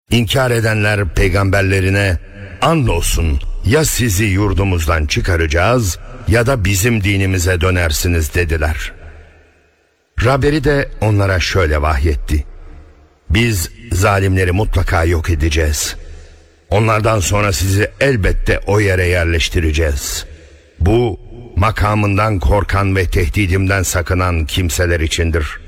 İnkar edenler peygamberlerine andolsun ya sizi yurdumuzdan çıkaracağız ya da bizim dinimize dönersiniz dediler. Rableri de onlara şöyle vahyetti: biz zalimleri mutlaka yok edeceğiz. Onlardan sonra sizi elbette o yere yerleştireceğiz. Bu makamından korkan ve tehdidimden sakınan kimseler içindir.